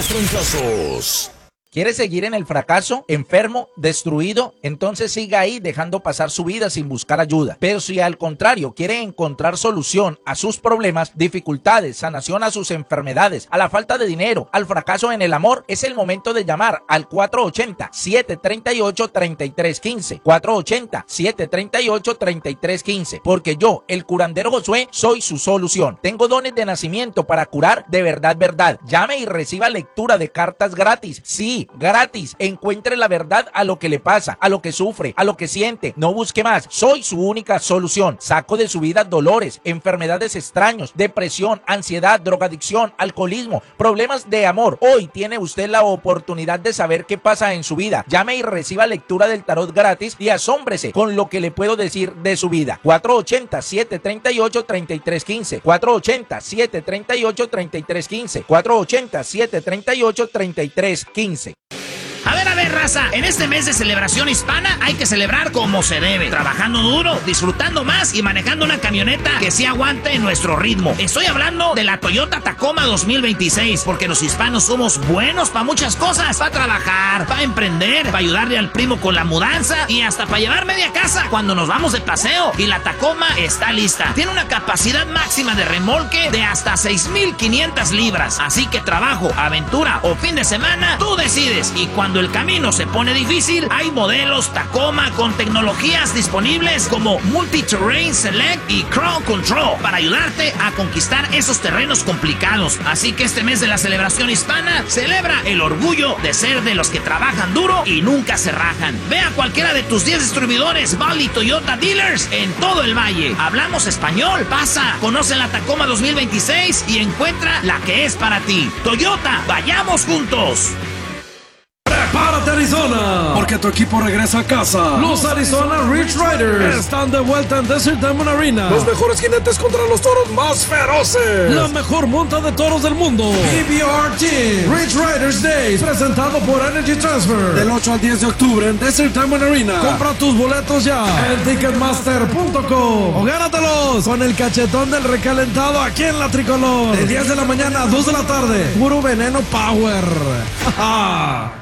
los trancazos. ¿Quiere seguir en el fracaso, enfermo, destruido? Entonces siga ahí dejando pasar su vida sin buscar ayuda. Pero si al contrario quiere encontrar solución a sus problemas, dificultades, sanación a sus enfermedades, a la falta de dinero, al fracaso en el amor, es el momento de llamar al 480-738-3315. 480-738-3315. Porque yo, el curandero Josué, soy su solución. Tengo dones de nacimiento para curar de verdad, verdad. Llame y reciba lectura de cartas gratis. Sí, gratis. Encuentre la verdad a lo que le pasa, a lo que sufre, a lo que siente. No busque más. Soy su única solución. Saco de su vida dolores, enfermedades extraños, depresión, ansiedad, drogadicción, alcoholismo, problemas de amor. Hoy tiene usted la oportunidad de saber qué pasa en su vida. Llame y reciba lectura del tarot gratis y asómbrese con lo que le puedo decir de su vida. 480-738-3315. 480-738-3315. 480-738-3315. A ver, raza, en este mes de celebración hispana hay que celebrar como se debe, trabajando duro, disfrutando más y manejando una camioneta que sí aguante nuestro ritmo. Estoy hablando de la Toyota Tacoma 2026, porque los hispanos somos buenos para muchas cosas, para trabajar, para emprender, para ayudarle al primo con la mudanza y hasta para llevar media casa cuando nos vamos de paseo. Y la Tacoma está lista. Tiene una capacidad máxima de remolque de hasta 6,500 libras. Así que trabajo, aventura o fin de semana, tú decides. Y cuando el camino se pone difícil, hay modelos Tacoma con tecnologías disponibles como Multi-Terrain Select y Crowd Control para ayudarte a conquistar esos terrenos complicados. Así que este mes de la celebración hispana, celebra el orgullo de ser de los que trabajan duro y nunca se rajan. Ve a cualquiera de tus 10 distribuidores Valley Toyota Dealers en todo el valle. Hablamos español. Pasa, conoce la Tacoma 2026 y encuentra la que es para ti. Toyota, vayamos juntos. ¡Prepárate, Arizona! Porque tu equipo regresa a casa. Los Arizona Rich Riders están de vuelta en Desert Diamond Arena. Los mejores jinetes contra los toros más feroces. La mejor monta de toros del mundo. PBR Team Rich Riders Days, presentado por Energy Transfer. Del 8 al 10 de octubre en Desert Diamond Arena. Compra tus boletos ya en Ticketmaster.com o gánatelos con el cachetón del recalentado aquí en la Tricolor. De 10 de la mañana a 2 de la tarde. Puro veneno power. ¡Ja!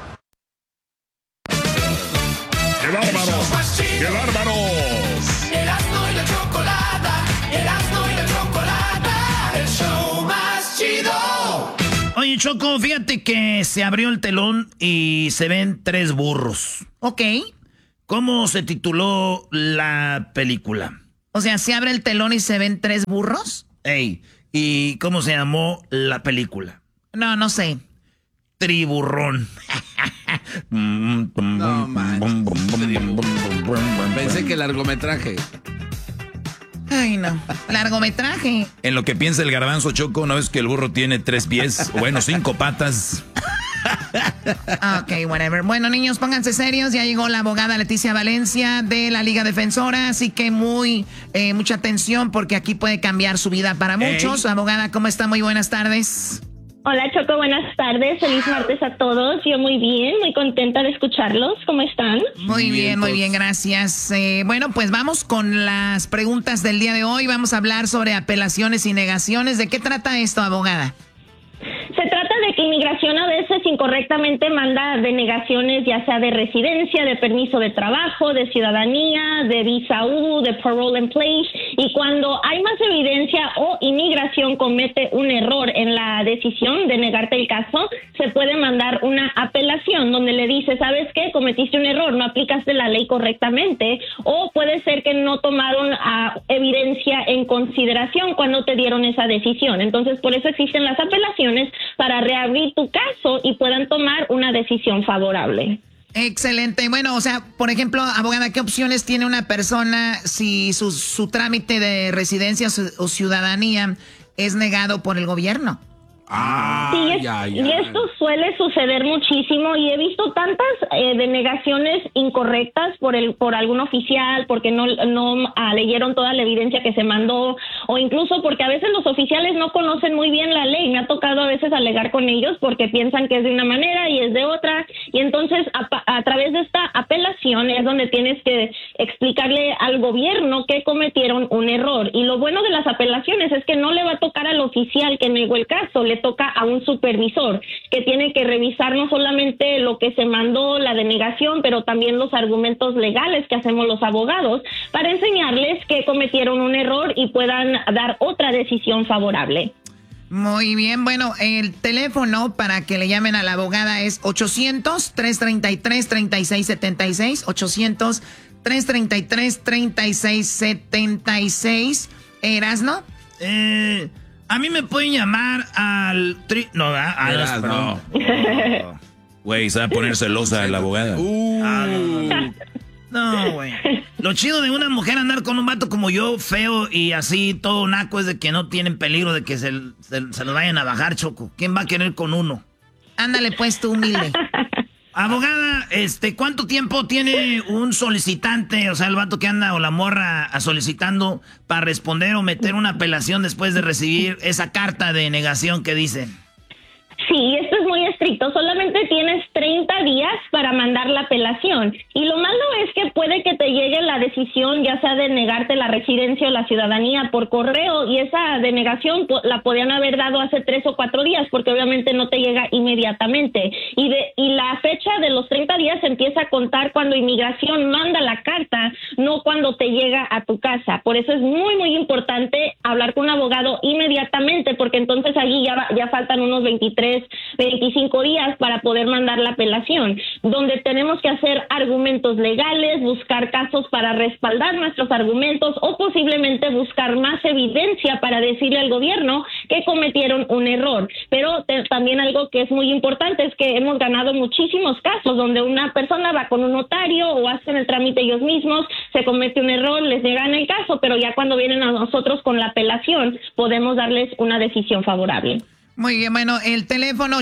¡Qué bárbaros! ¡Qué bárbaros! Erasmo y la chocolata, Erasmo y la chocolata, el show más chido. Oye, Choco, fíjate que se abrió el telón y se ven 3 burros. Ok. ¿Cómo se tituló la película? O sea, se abre el telón y se ven 3 burros. Ey, ¿y cómo se llamó la película? No sé. Triburrón. No manches. Pensé que largometraje. Ay, no. Largometraje. En lo que piensa el garbanzo, Choco, ¿no es que el burro tiene 3 pies? Bueno, 5 patas. Ok, whatever. Bueno, niños, pónganse serios. Ya llegó la abogada Leticia Valencia de la Liga Defensora, así que mucha atención porque aquí puede cambiar su vida para muchos. Abogada, ¿cómo está? Muy buenas tardes. Hola, Choco, buenas tardes. Feliz martes a todos. Yo muy bien, muy contenta de escucharlos. ¿Cómo están? Muy bien, gracias. Bueno, pues vamos con las preguntas del día de hoy. Vamos a hablar sobre apelaciones y negaciones. ¿De qué trata esto, abogada? Se trata de que inmigración a veces incorrectamente manda denegaciones, ya sea de residencia, de permiso de trabajo, de ciudadanía, de visa U, de parole in place, y cuando hay más evidencia o inmigración comete un error en la decisión de negarte el caso, se puede mandar una apelación donde le dice, ¿sabes qué? Cometiste un error, no aplicaste la ley correctamente, o puede ser que no tomaron evidencia en consideración cuando te dieron esa decisión. Entonces, por eso existen las apelaciones para reabrir tu caso y puedan tomar una decisión favorable. Excelente. Bueno, o sea, por ejemplo, abogada, ¿qué opciones tiene una persona si su trámite de residencia o ciudadanía es negado por el gobierno? Y esto suele suceder muchísimo y he visto tantas denegaciones incorrectas por algún oficial porque no leyeron toda la evidencia que se mandó, o incluso porque a veces los oficiales no conocen muy bien la ley. Me ha tocado a veces alegar con ellos porque piensan que es de una manera y es de otra, Y entonces, a través de esta apelación es donde tienes que explicarle al gobierno que cometieron un error. Y lo bueno de las apelaciones es que no le va a tocar al oficial que negó el caso, le toca a un supervisor que tiene que revisar no solamente lo que se mandó, la denegación, pero también los argumentos legales que hacemos los abogados para enseñarles que cometieron un error y puedan dar otra decisión favorable. Muy bien, bueno, el teléfono para que le llamen a la abogada es 800-333-3676, 800-333-3676. ¿Erasno? A mí me pueden llamar al... No, no. Güey, se va a poner celosa la abogada. No, güey. Lo chido de una mujer andar con un vato como yo, feo y así, todo naco, es de que no tienen peligro de que se lo vayan a bajar, Choco. ¿Quién va a querer con uno? Ándale, pues, tú humilde. Abogada, ¿cuánto tiempo tiene un solicitante, o sea, el vato que anda o la morra solicitando para responder o meter una apelación después de recibir esa carta de negación que dicen? Sí, esto es muy estricto. Solamente tienes 30 días para mandar la apelación. Y lo malo es que puede que te llegue la decisión, ya sea de negarte la residencia o la ciudadanía por correo, y esa denegación la podían haber dado hace 3 o 4 días, porque obviamente no te llega inmediatamente. Y la fecha de los 30 días empieza a contar cuando inmigración manda la carta, no cuando te llega a tu casa. Por eso es muy, muy importante hablar con un abogado inmediatamente, porque entonces allí ya faltan unos 25 días para poder mandar la apelación, donde tenemos que hacer argumentos legales, buscar casos para respaldar nuestros argumentos o posiblemente buscar más evidencia para decirle al gobierno que cometieron un error. Pero también algo que es muy importante es que hemos ganado muchísimos casos donde una persona va con un notario o hacen el trámite ellos mismos, se comete un error, les niegan el caso, pero ya cuando vienen a nosotros con la apelación podemos darles una decisión favorable. Muy bien, bueno, el teléfono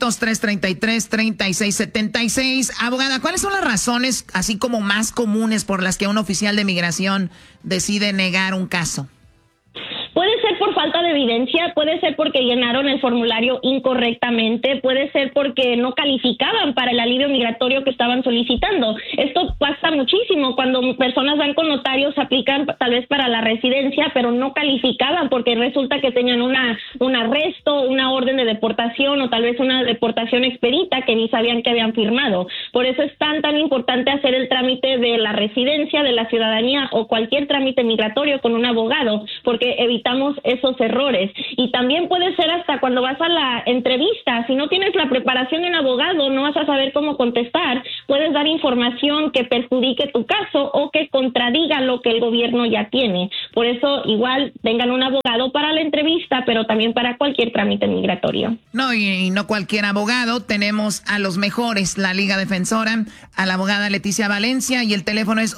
800-333-3676. Abogada, ¿cuáles son las razones, así como más comunes, por las que un oficial de migración decide negar un caso? Puede ser por falta de evidencia, puede ser porque llenaron el formulario incorrectamente, puede ser porque no calificaban para el alivio migratorio que estaban solicitando. Esto pasa muchísimo cuando personas van con notarios, aplican tal vez para la residencia, pero no calificaban porque resulta que tenían un arresto, una orden de deportación o tal vez una deportación expedita que ni sabían que habían firmado. Por eso es tan importante hacer el trámite de la residencia, de la ciudadanía o cualquier trámite migratorio con un abogado, porque evitamos esos errores. Y también puede ser hasta cuando vas a la entrevista, si no tienes la preparación de un abogado, no vas a saber cómo contestar, puedes dar información que perjudique tu caso o que contradiga lo que el gobierno ya tiene. Por eso igual tengan un abogado para la entrevista, pero también para cualquier trámite migratorio. No, y no cualquier abogado, tenemos a los mejores, la Liga Defensora, a la abogada Leticia Valencia, y el teléfono es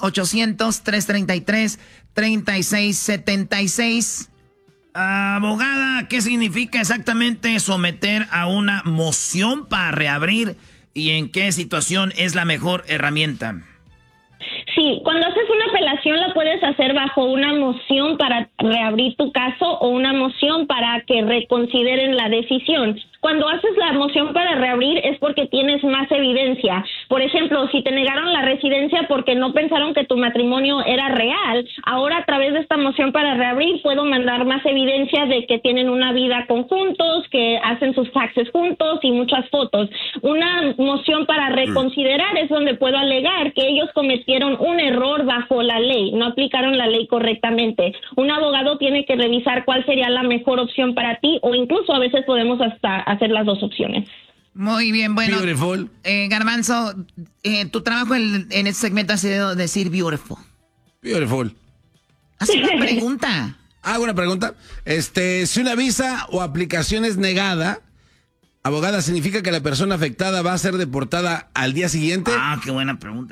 800-333-3676. Abogada, ¿qué significa exactamente someter a una moción para reabrir y en qué situación es la mejor herramienta? Sí, cuando haces una apelación la puedes hacer bajo una moción para reabrir tu caso o una moción para que reconsideren la decisión. Cuando haces la moción para reabrir es porque tienes más evidencia. Por ejemplo, si te negaron la residencia porque no pensaron que tu matrimonio era real, ahora a través de esta moción para reabrir puedo mandar más evidencia de que tienen una vida conjuntos, que hacen sus taxes juntos y muchas fotos. Una moción para reconsiderar es donde puedo alegar que ellos cometieron un error bajo la ley, no aplicaron la ley correctamente. Un abogado tiene que revisar cuál sería la mejor opción para ti, o incluso a veces podemos hasta hacer las dos opciones. Muy bien, bueno. Beautiful. Garbanzo, tu trabajo en este segmento ha sido decir beautiful. Beautiful. Haz una pregunta. Hago una pregunta. Si una visa o aplicación es negada, abogada, ¿significa que la persona afectada va a ser deportada al día siguiente? Ah, qué buena pregunta.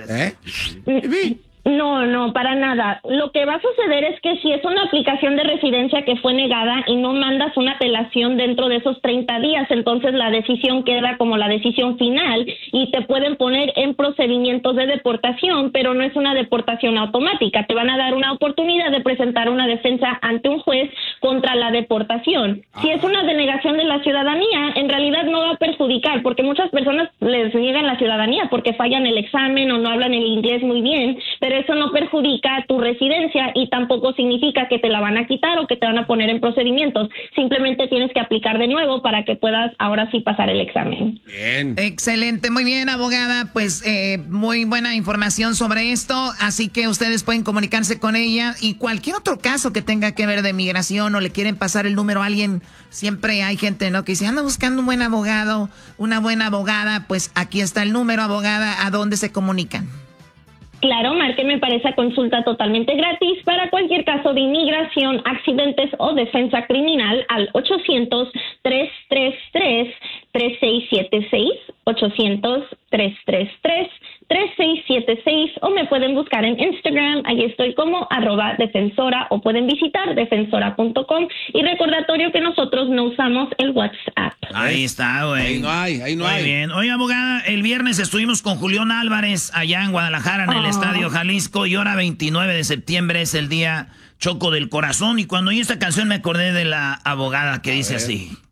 No, para nada. Lo que va a suceder es que si es una aplicación de residencia que fue negada y no mandas una apelación dentro de esos 30 días, entonces la decisión queda como la decisión final y te pueden poner en procedimientos de deportación, pero no es una deportación automática. Te van a dar una oportunidad de presentar una defensa ante un juez contra la deportación. Si es una denegación de la ciudadanía, en realidad no va a perjudicar, porque muchas personas les niegan la ciudadanía porque fallan el examen o no hablan el inglés muy bien, pero eso no perjudica tu residencia y tampoco significa que te la van a quitar o que te van a poner en procedimientos. Simplemente tienes que aplicar de nuevo para que puedas ahora sí pasar el examen. Bien. Excelente, muy bien, abogada. Pues muy buena información sobre esto, así que ustedes pueden comunicarse con ella y cualquier otro caso que tenga que ver de migración o le quieren pasar el número a alguien. Siempre hay gente, ¿no?, que dice, anda buscando un buen abogado, una buena abogada. Pues aquí está el número, abogada. ¿A dónde se comunican? Claro, márquenme para esa consulta totalmente gratis para cualquier caso de inmigración, accidentes o defensa criminal al 800-333-3676, 800-333-3676, o me pueden buscar en Instagram, ahí estoy como @defensora, o pueden visitar defensora.com. Y recordatorio que nosotros no usamos el WhatsApp. Ahí está, güey. Ahí no Muy hay. bien. Oye, abogada, el viernes estuvimos con Julián Álvarez allá en Guadalajara, en el Estadio Jalisco, y ahora 29 de septiembre es el día Choco del Corazón. Y cuando oí esta canción me acordé de la abogada que dice así.